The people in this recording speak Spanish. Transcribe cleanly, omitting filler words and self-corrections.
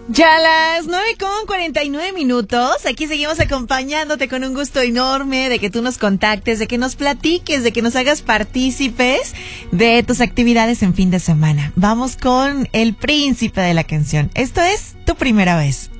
Ya las 9:49. Aquí seguimos acompañándote con un gusto enorme de que tú nos contactes, de que nos platiques, de que nos hagas partícipes de tus actividades en fin de semana. Vamos con el príncipe de la canción. Esto es Tu Primera Vez.